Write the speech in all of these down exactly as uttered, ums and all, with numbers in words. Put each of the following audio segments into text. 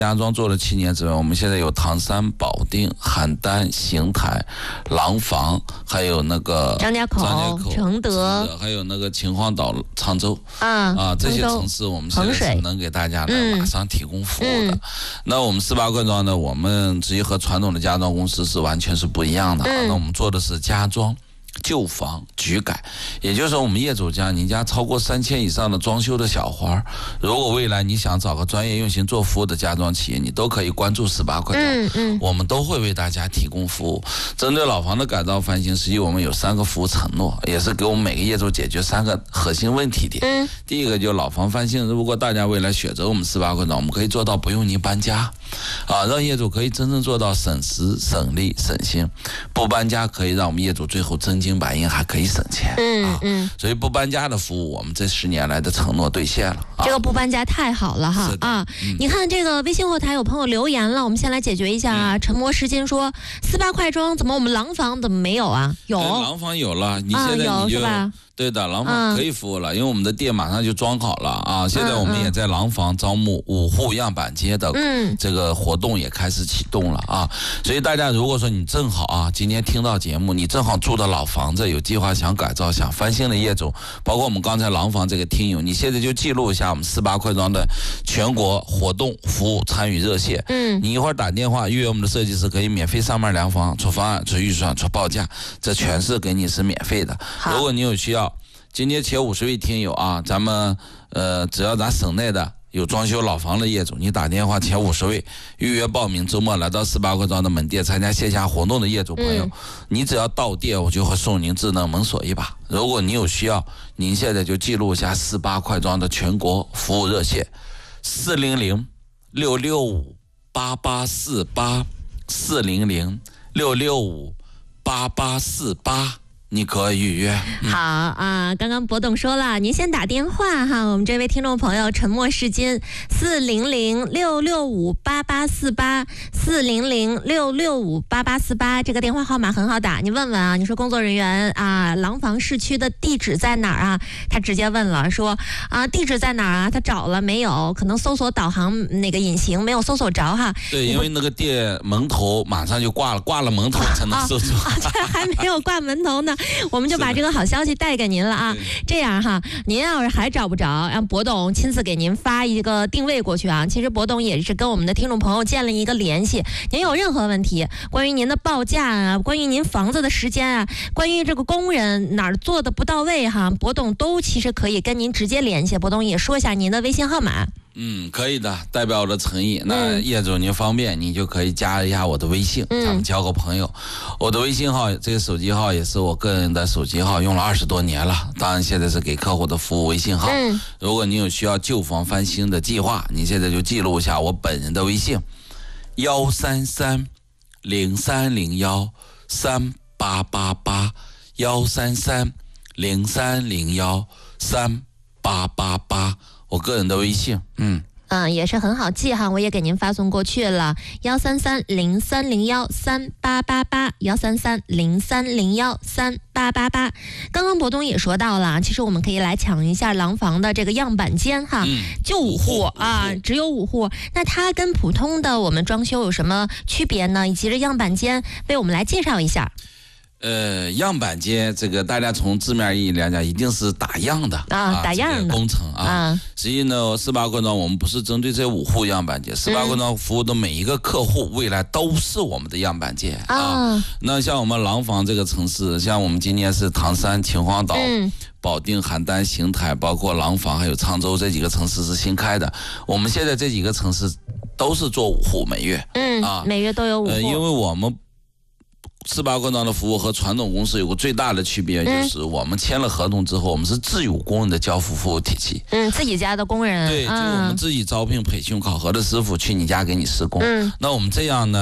家庄做了七年之外，我们现在有唐山、保定、邯郸、邢台、廊坊，还有那个张家口、 张家口承德， 还有那个秦皇岛、沧州啊啊，这些城市我们现在是能给大家来马上提供服务的。嗯、那我们四八罐装呢，我们直接和传统的家装公司是完全是不一样的。嗯、那我们做的是家装。旧房局改，也就是说，我们业主家，你家超过三千以上的装修的小花，如果未来你想找个专业用心做服务的家装企业，你都可以关注十八块装，嗯嗯，我们都会为大家提供服务。针对老房的改造翻新，实际我们有三个服务承诺，也是给我们每个业主解决三个核心问题点。嗯，第一个就是老房翻新，如果大家未来选择我们十八块装，我们可以做到不用您搬家，啊，让业主可以真正做到省时、省力、省心。不搬家可以让我们业主最后真金白银还可以省钱，嗯嗯，所以不搬家的服务，我们这十年来的承诺兑现了。 这个不搬家太好了哈啊！嗯、你看这个微信后台有朋友留言了，我们先来解决一下啊。沉默时间说四八块装怎么我们廊坊怎么没有啊？有， 廊坊有了，你现在你就。啊对的，廊坊可以服务了，嗯、因为我们的店马上就装好了啊！现在我们也在廊坊招募五户样板街的这个活动也开始启动了啊！所以大家如果说你正好啊，今天听到节目，你正好住的老房子有计划想改造、想翻新的业主，包括我们刚才廊坊这个听友，你现在就记录一下我们四八块装的全国活动服务参与热线。嗯，你一会儿打电话预约我们的设计师，可以免费上门量房、出方案、出预算、出报价，这全是给你是免费的。如果你有需要。今天前五十位听友啊，咱们呃，只要咱省内的有装修老房的业主，你打电话前五十位预约报名，周末来到四八块装的门店参加线下活动的业主朋友，嗯、你只要到店，我就会送您智能门锁一把。如果你有需要，您现在就记录一下四八块装的全国服务热线：四零零六六五八八四八，四零零六六五八八四八。你可以预约。 好啊，刚刚博董说了，您先打电话哈，我们这位听众朋友沉默是金，四零零六六五八八四八，四零零六六五八八四八，这个电话号码很好打，你问问啊，你说工作人员啊，廊坊市区的地址在哪儿啊？他直接问了，说啊，地址在哪儿啊？他找了没有？可能搜索导航那个引擎没有搜索着哈。 对，因为那个店门头马上就挂了，挂了门头才能搜索。 啊，这还没有挂门头呢。我们就把这个好消息带给您了啊！这样哈，您要是还找不着，让博董亲自给您发一个定位过去啊。其实博董也是跟我们的听众朋友建了一个联系，您有任何问题，关于您的报价啊，关于您房子的时间啊，关于这个工人哪儿做的不到位哈，博董都其实可以跟您直接联系。博董也说一下您的微信号码。 嗯，可以的，代表我的诚意。那业主您方便，你就可以加一下我的微信，嗯、咱们交个朋友。我的微信号，这个手机号也是我个人的手机号，用了二十多年了。当然，现在是给客户的服务微信号。嗯、如果你有需要旧房翻新的计划，你现在就记录一下我本人的微信：幺三三零三零幺三八八八，幺三三零三零幺三八八八。我个人的微信，嗯嗯，也是很好记哈，我也给您发送过去了，幺三三零三零幺三八八八，幺三三零三零幺三八八八。刚刚博东也说到了，其实我们可以来抢一下廊坊的这个样板间哈，嗯、就五户啊，只有五户。那它跟普通的我们装修有什么区别呢？以及这样板间为我们来介绍一下。 呃，样板间这个大家从字面意义来讲，一定是打样的啊，啊打样的、这个、 工程啊。啊实际呢，四八罐装我们不是针对这五户样板间，四八罐装服务的每一个客户，未来都是我们的样板间啊。啊那像我们廊坊这个城市，像我们今年是唐山、秦皇岛、嗯、保定、邯郸、邢台，包括廊坊还有沧州这几个城市是新开的。我们现在这几个城市都是做五户每月， 嗯啊，每月都有五户、呃， 因为我们。四八罐装的服务和传统公司有个最大的区别，就是我们签了合同之后，我们是自有工人的交付服务体系。 嗯，自己家的工人。 对，就我们自己招聘、培训、考核的师傅去你家给你施工。嗯，那我们这样呢，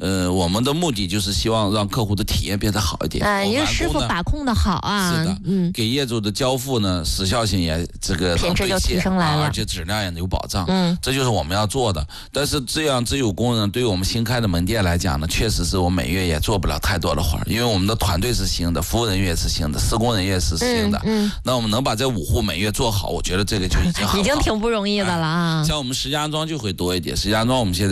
呃，我们的目的就是希望让客户的体验变得好一点。 哎，因为师傅把控的好啊。 是的，嗯，给业主的交付呢，时效性也这个品质就提升来了， 而且质量也有保障。 嗯， 这就是我们要做的。但是这样自有工人对于我们新开的门店来讲呢，确实是我每月也做不了太多的活儿，因为我们的团队是新的，服务人员是新的，施工人员是新的。嗯，嗯那我们能把这五户每月做好，我觉得这个就已经很好， 已经挺不容易的了啊。 哎、像我们石家庄就会多一点，石家庄我们现在。